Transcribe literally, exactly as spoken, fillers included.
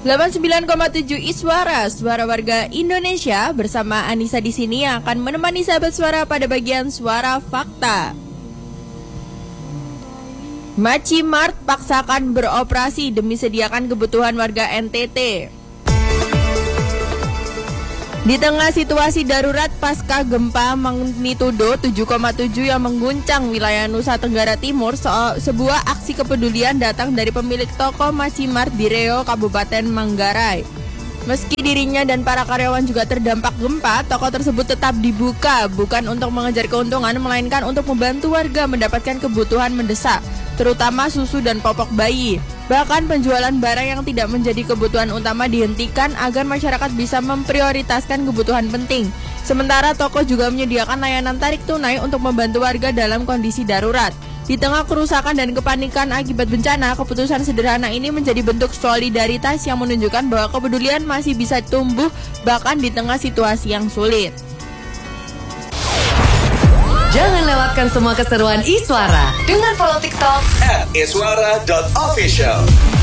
delapan puluh sembilan koma tujuh Iswara, suara warga Indonesia, bersama Anissa di sini yang akan menemani sahabat suara pada bagian suara fakta. Maci Mart paksakan beroperasi demi sediakan kebutuhan warga N T T. Di tengah situasi darurat pasca gempa magnitudo tujuh koma tujuh yang mengguncang wilayah Nusa Tenggara Timur, so- sebuah aksi kepedulian datang dari pemilik toko Maci Mart di Reo, Kabupaten Manggarai. Meski dirinya dan para karyawan juga terdampak gempa, toko tersebut tetap dibuka, bukan untuk mengejar keuntungan, melainkan untuk membantu warga mendapatkan kebutuhan mendesak, terutama susu dan popok bayi. Bahkan penjualan barang yang tidak menjadi kebutuhan utama dihentikan agar masyarakat bisa memprioritaskan kebutuhan penting. Sementara toko juga menyediakan layanan tarik tunai untuk membantu warga dalam kondisi darurat. Di tengah kerusakan dan kepanikan akibat bencana, keputusan sederhana ini menjadi bentuk solidaritas yang menunjukkan bahwa kepedulian masih bisa tumbuh bahkan di tengah situasi yang sulit. Jangan lewatkan semua keseruan Iswara dengan follow TikTok at iswara dot official.